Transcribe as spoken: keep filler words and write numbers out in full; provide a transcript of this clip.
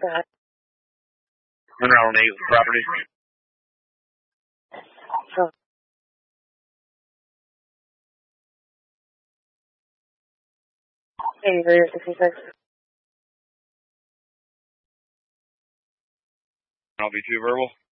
go ahead. Monroe and eight property. So, eighty-three or sixty-six. I'll be two verbal.